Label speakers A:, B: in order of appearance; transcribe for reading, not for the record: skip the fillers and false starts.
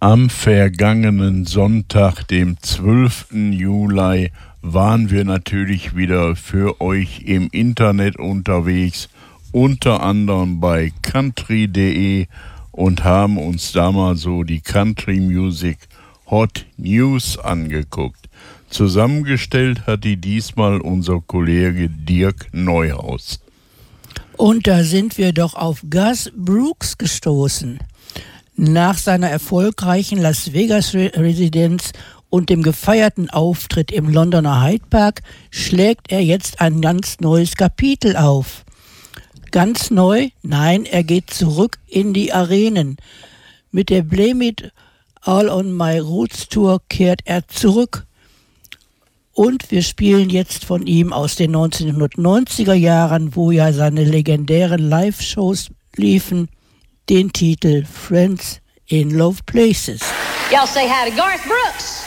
A: Am vergangenen Sonntag, dem 12. Juli, waren wir natürlich wieder für euch im Internet unterwegs, unter anderem bei country.de und haben uns da mal so die Country Music Hot News angeguckt. Zusammengestellt hat die diesmal unser Kollege Dirk Neuhaus.
B: Und da sind wir doch auf Garth Brooks gestoßen. Nach seiner erfolgreichen Las Vegas-Residenz und dem gefeierten Auftritt im Londoner Hyde Park schlägt er jetzt ein ganz neues Kapitel auf. Ganz neu? Nein, er geht zurück in die Arenen. Mit der Blame It All on My Roots Tour kehrt er zurück. Und wir spielen jetzt von ihm aus den 1990er Jahren, wo ja seine legendären Live-Shows liefen, den Titel Friends in Low Places.
C: Y'all say hi to Garth Brooks.